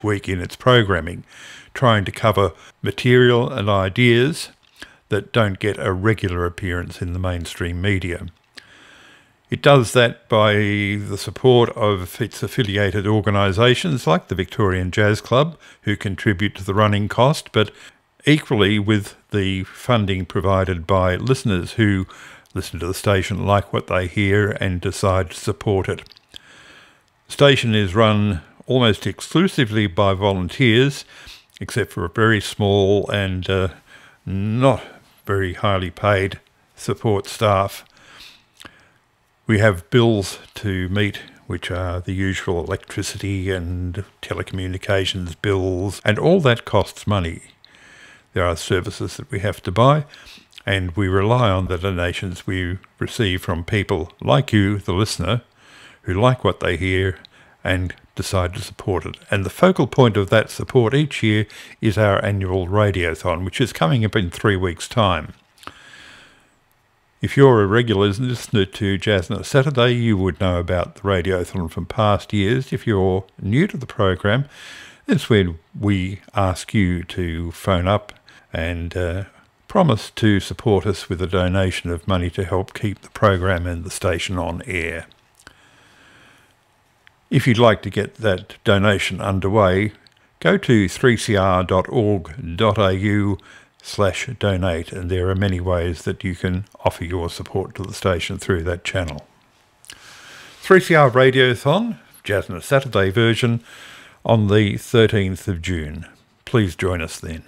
week in its programming, trying to cover material and ideas that don't get a regular appearance in the mainstream media. It does that by the support of its affiliated organisations like the Victorian Jazz Club, who contribute to the running cost, but equally with the funding provided by listeners who listen to the station, like what they hear, and decide to support it. The station is run almost exclusively by volunteers, except for a very small and not very highly paid support staff. We have bills to meet, which are the usual electricity and telecommunications bills, and all that costs money. There are services that we have to buy, and we rely on the donations we receive from people like you, the listener, who like what they hear and decide to support it. And the focal point of that support each year is our annual Radiothon, which is coming up in 3 weeks' time. If you're a regular listener to Jazz on a Saturday, you would know about the Radiothon from past years. If you're new to the program, that's when we ask you to phone up and promise to support us with a donation of money to help keep the program and the station on air. If you'd like to get that donation underway, go to 3cr.org.au/donate, and there are many ways that you can offer your support to the station through that channel. 3CR Radiothon, Jazz on a Saturday version, on the 13th of June. Please join us then.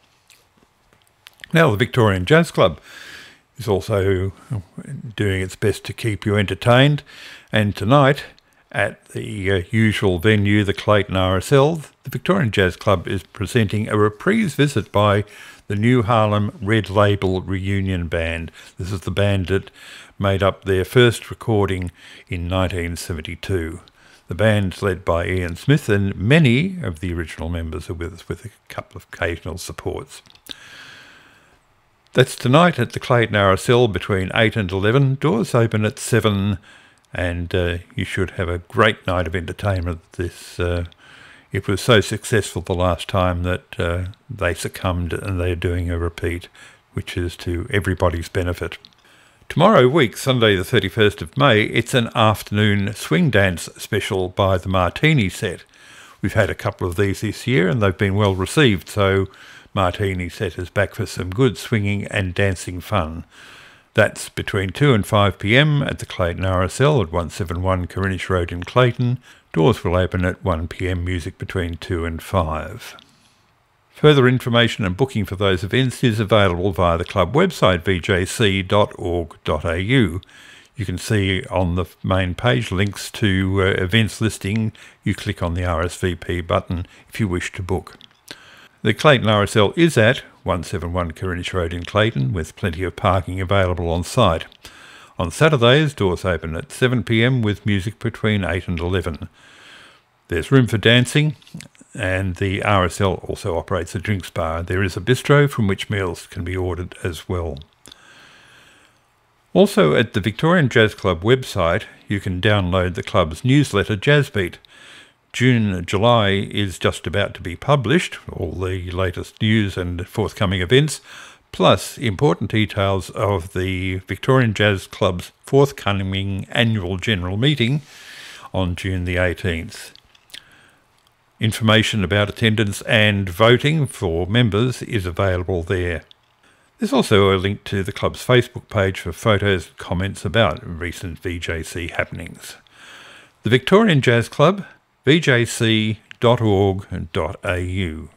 Now, the Victorian Jazz Club is also doing its best to keep you entertained, and tonight, at the usual venue, the Clayton RSL, the Victorian Jazz Club is presenting a reprise visit by the New Harlem Red Label Reunion Band. This is the band that made up their first recording in 1972. The band's led by Ian Smith, and many of the original members are with us, with a couple of occasional supports. That's tonight at the Clayton RSL between 8 and 11. Doors open at 7, and you should have a great night of entertainment. It was so successful the last time that they succumbed, and they're doing a repeat, which is to everybody's benefit. Tomorrow week, Sunday the 31st of May, it's an afternoon swing dance special by the Martini Set. We've had a couple of these this year, and they've been well received, so Martini Set is back for some good swinging and dancing fun. That's between 2 and 5 p.m. at the Clayton RSL at 171 Cornish Road in Clayton. Doors will open at 1 p.m, music between 2 and 5. Further information and booking for those events is available via the club website, vjc.org.au. You can see on the main page links to events listing. You click on the RSVP button if you wish to book. The Clayton RSL is at 171 Cornish Road in Clayton, with plenty of parking available on site. On Saturdays, doors open at 7 p.m. with music between 8 and 11. There's room for dancing, and the RSL also operates a drinks bar. There is a bistro from which meals can be ordered as well. Also, at the Victorian Jazz Club website, you can download the club's newsletter, Jazzbeat. July is just about to be published, all the latest news and forthcoming events, plus important details of the Victorian Jazz Club's forthcoming annual general meeting on June the 18th. Information about attendance and voting for members is available there. There's also a link to the club's Facebook page for photos and comments about recent VJC happenings. The Victorian Jazz Club, vjc.org.au.